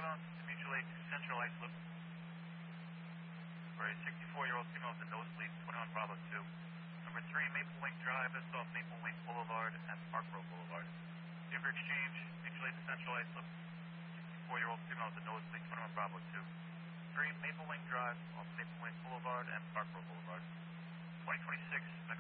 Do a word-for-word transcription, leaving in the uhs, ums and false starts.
southbound to Mutual Aid to Central Islip. For a sixty-four-year-old female with a nosebleed, twenty-one Bravo two. Number three, Maple Link Drive, just off Maple Link Boulevard and Park Road Boulevard. River Exchange, Mutual Aid to Central Islip. sixty-four-year-old female with a nosebleed, twenty-one Bravo two. three, Maple Link Drive, off Maple Link Boulevard and Park Road Boulevard. twenty twenty-six,